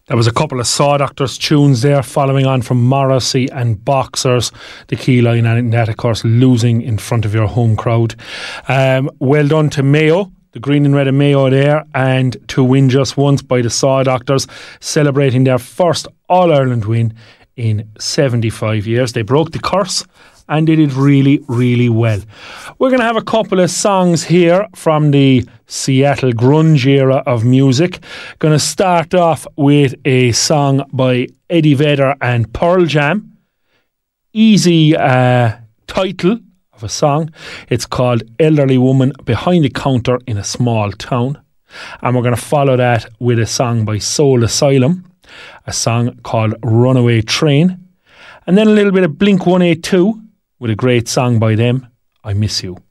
There was a couple of Saw Doctors tunes there following on from Morrissey and Boxers. The key line in that, of course, losing in front of your home crowd. Well done to Mayo, the green and red of Mayo there, and To Win Just Once by the Saw Doctors, celebrating their first All-Ireland win in 75 years. They broke the curse and they did really, really well. We're going to have a couple of songs here from the Seattle grunge era of music. Going to start off with a song by Eddie Vedder and Pearl Jam. Easy title of a song. It's called Elderly Woman Behind the Counter in a Small Town. And we're going to follow that with a song by Soul Asylum, a song called Runaway Train. And then a little bit of Blink-182 with a great song by them, I Miss You.